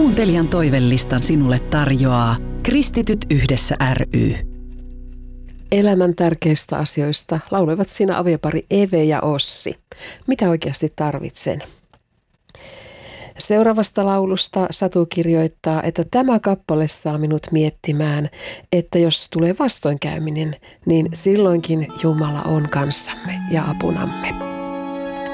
Kuuntelijan toivelistan sinulle tarjoaa Kristityt yhdessä ry. Elämän tärkeistä asioista lauloivat siinä aviopari Eve ja Ossi. Mitä oikeasti tarvitsen? Seuraavasta laulusta Satu kirjoittaa, että tämä kappale saa minut miettimään, että jos tulee vastoinkäyminen, niin silloinkin Jumala on kanssamme ja apunamme.